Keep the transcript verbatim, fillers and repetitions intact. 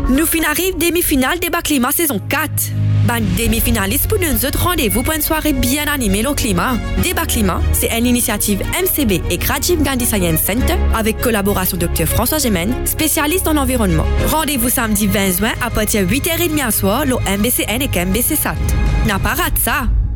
Nous finissons demi-finale débat climat saison quatre. Ben, demi-finaliste pour nous autres rendez-vous pour une soirée bien animée au climat. Débat climat, c'est une initiative M C B et Rajiv Gandhi Science Center avec collaboration Docteur François Gemène, spécialiste en environnement. Rendez-vous samedi vingt juin à partir de huit heures trente à soir, au M B C N et M B C S A T. N'a pas raté ça!